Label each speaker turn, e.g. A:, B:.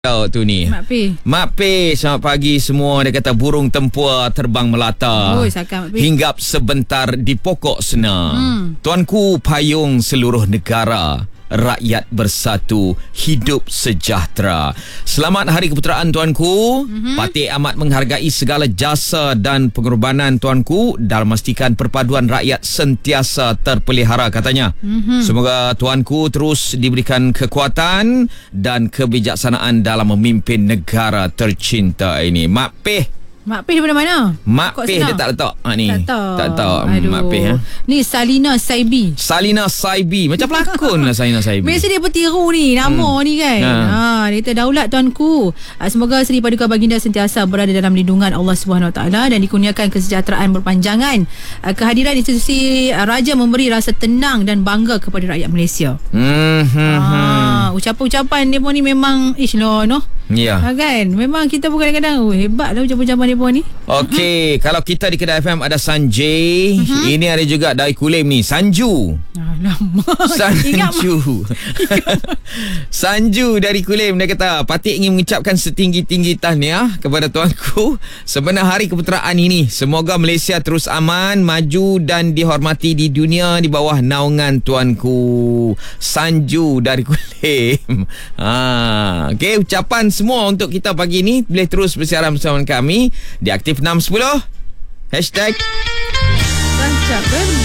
A: tu ni. Mak P, selamat pagi semua. Dia kata burung tempua terbang melata. Hinggap sebentar di pokok senang. Tuanku payung seluruh negara. Rakyat bersatu, hidup sejahtera. Selamat Hari Keputeraan tuanku. Patik amat menghargai segala jasa dan pengorbanan tuanku dalam memastikan perpaduan rakyat sentiasa terpelihara, katanya. Semoga tuanku terus diberikan kekuatan dan kebijaksanaan dalam memimpin negara tercinta ini. Mak Peh
B: daripada mana?
A: Mak Peh dia tak letak ni. Tak tahu. Mak Peh
B: Ni Salina Saibi.
A: Macam pelakon lah Salina Saibi.
B: Biasa dia bertiru ni nama ni kan. Dia kata, daulat tuanku, semoga Seri Paduka Baginda sentiasa berada dalam lindungan Allah SWT dan dikurniakan kesejahteraan berpanjangan. Kehadiran institusi raja memberi rasa tenang dan bangga kepada rakyat Malaysia. Ucapan-ucapan dia pun ni memang
A: Ya.
B: Kan? Memang kita pun kadang-kadang hebat lah ucapan-ucapan dia pun ni.
A: Okey, kalau kita di Kedah FM ada Sanjay. Ini ada juga dari Kulim ni, Sanju. Sanju dari Kulim. Dia kata, Patik ingin mengucapkan setinggi-tinggi tahniah kepada tuanku sebenar Hari Keputeraan ini. Semoga Malaysia terus aman, maju dan dihormati di dunia di bawah naungan tuanku. Sanju dari Kulim. Okey, ucapan semua untuk kita pagi ni. Boleh terus bersiaran bersama kami di Aktif 610 #.